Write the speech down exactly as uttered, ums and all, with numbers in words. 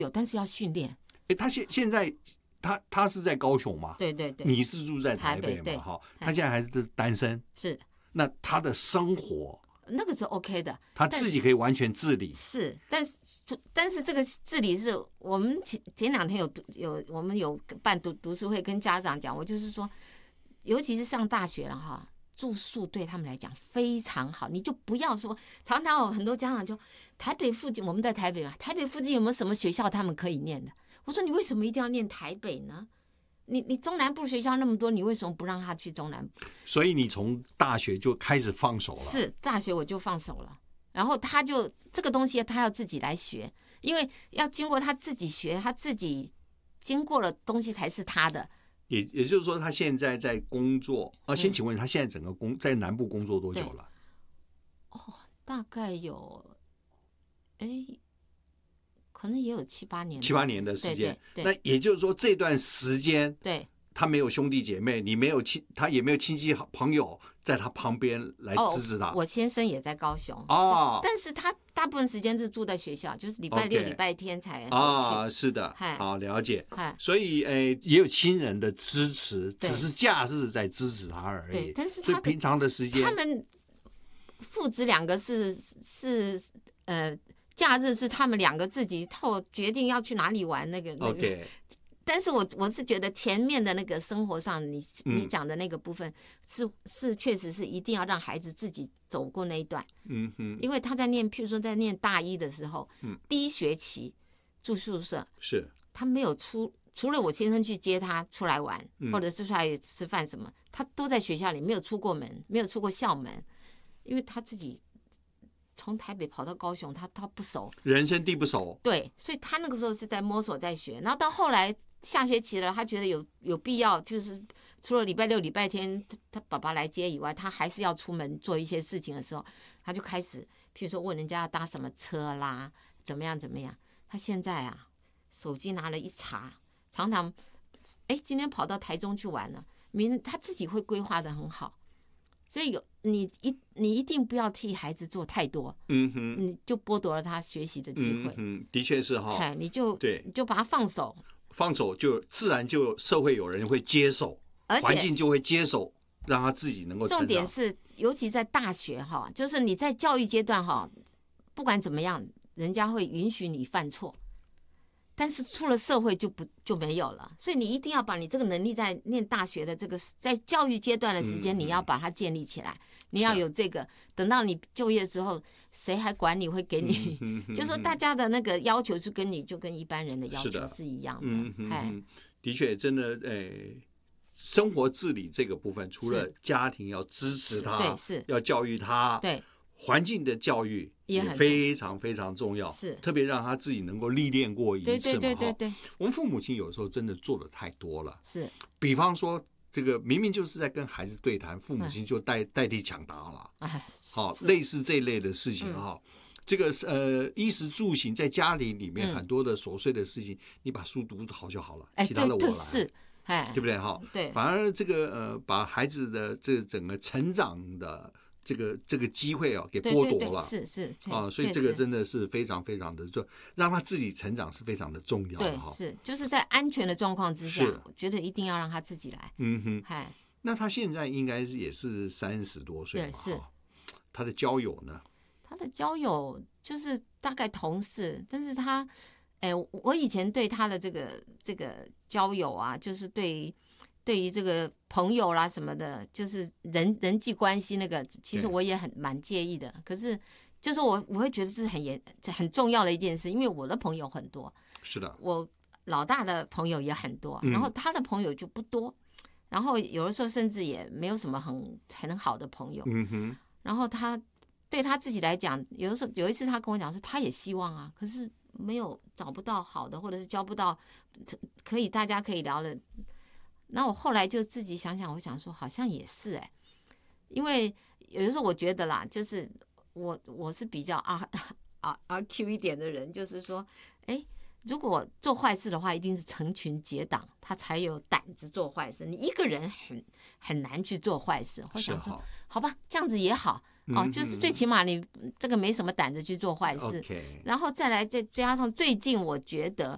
有，但是要训练。 哎，他现现在他他是在高雄嘛？ 对对对。 你是住在台北台北嘛？哈，他现在还是单身。 是。 那他的生活那个是 OK 的， 他自己可以完全自理。 是，但是但是这个自理是我们前前两天有有我们有办读读书会跟家长讲，我就是说，尤其是上大学了哈。住宿对他们来讲非常好，你就不要说，常常有很多家长就台北附近，我们在台北嘛，台北附近有没有什么学校他们可以念的？我说你为什么一定要念台北呢？你你中南部学校那么多，你为什么不让他去中南部？ 所以你从大学就开始放手了。 是，大学我就放手了，然后他就这个东西他要自己来学，因为要经过他自己学，他自己经过的东西才是他的。 也也就是说，他现在在工作。呃，先请问他现在整个工在南部工作多久了？ 哦，大概有，哎，可能也有七八年， 七八年的时间。 对对对。 那也就是说，这段时间， 对， 他没有兄弟姐妹，你没有亲，他也没有亲戚朋友在他旁边来支持他。 哦，我先生也在高雄哦， 但是他大部分时间是住在学校，就是礼拜六、礼拜天才回去。 啊，是的，好了解。所以，呃，也有亲人的支持，只是假日在支持他而已。 对，但是他平常的时间， 他们父子两个是是呃，假日是他们两个自己透决定要去哪里玩那个那个。 Okay. 但是我我是觉得前面的那个生活上，你你讲的那个部分是、嗯、是确实是一定要让孩子自己走过那一段， 嗯哼， 因为他在念，譬如说在念大一的时候，嗯，第一学期住宿舍， 是他没有出，除了我先生去接他出来玩， 嗯、 或者是出来吃饭什么，他都在学校里，没有出过门，没有出过校门，因为他自己从台北跑到高雄，他他不熟， 人生地不熟， 对，所以他那个时候是在摸索在学，然后到后来。下学期了，他觉得有有必要，就是除了礼拜六、礼拜天他爸爸来接以外，他还是要出门做一些事情的时候，他就开始，譬如说问人家要搭什么车啦，怎么样怎么样。他现在啊，手机拿了一查，常常，哎，今天跑到台中去玩了，明他自己会规划得很好，所以有你一你一定不要替孩子做太多， 嗯哼， 你就剥夺了他学习的机会。 嗯，的确是哈、哦， 你就对， 你就把他放手。 放手就自然就社会有人会接受，环境就会接受，让他自己能够成长。 重点是，尤其在大学哈，就是你在教育阶段哈，不管怎么样，人家会允许你犯错，但是出了社会就不就没有了。所以你一定要把你这个能力在念大学的这个在教育阶段的时间，你要把它建立起来。你要有这个，等到你就业之后，谁还管你会给你？就说大家的那个要求就跟你就跟一般人的要求是一样的。 嗯嗯，的确，真的，诶，生活自理这个部分，除了家庭要支持他， 对，是要教育他， 对， 环境的教育也非常非常重要， 是特别让他自己能够历练过一次嘛。 对对对对对， 我们父母亲有时候真的做的太多了， 是， 比方说。这个明明就是在跟孩子对谈，父母亲就代代替抢答了，好，类似这一类的事情哈。这个呃，衣食住行在家里里面很多的琐碎的事情，你把书读好就好了，其他的我来， 是， 对不对哈？ 对， 反而这个呃，把孩子的这整个成长的。这个这个机会啊，给剥夺了， 是是啊，所以这个真的是非常非常的，就让他自己成长是非常的重要的哈。 是，就是在安全的状况之下，我觉得一定要让他自己来。 嗯哼， 嗨， 那他现在应该是也是三十多岁嘛， 是。 他的交友呢？ 他的交友就是大概同事，但是他，哎，我以前对他的这个这个交友啊，就是对。对于这个朋友啦什么的，就是人人际关系那个，其实我也很蛮介意的。可是，就是我我会觉得这是很严、很重要的一件事，因为我的朋友很多， 是的， 我老大的朋友也很多，然后他的朋友就不多，然后有的时候甚至也没有什么很很好的朋友。 嗯哼， 然后他对他自己来讲，有的时候有一次他跟我讲说，他也希望啊，可是没有找不到好的，或者是交不到可以大家可以聊的。那我后来就自己想想，我想说好像也是哎、欸，因为有的时候我觉得啦，就是我我是比较啊啊啊 Q 一点的人，就是说，哎，如果做坏事的话，一定是成群结党，他才有胆子做坏事。你一个人很很难去做坏事。我想说，好吧，这样子也好哦，就是最起码你这个没什么胆子去做坏事。 Okay. 然后再来再加上最近我觉得。